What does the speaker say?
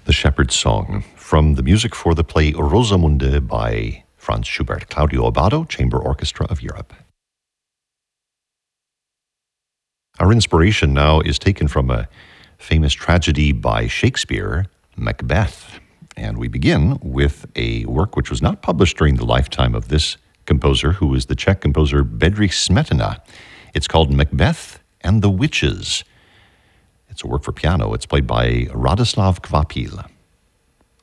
The Shepherd's Song, from the music for the play Rosamunde by Franz Schubert, Claudio Abbado, Chamber Orchestra of Europe. Our inspiration now is taken from a famous tragedy by Shakespeare, Macbeth. And we begin with a work which was not published during the lifetime of this composer, who is the Czech composer Bedřich Smetana. It's called Macbeth and the Witches. It's a work for piano. It's played by Radoslav Kvapil.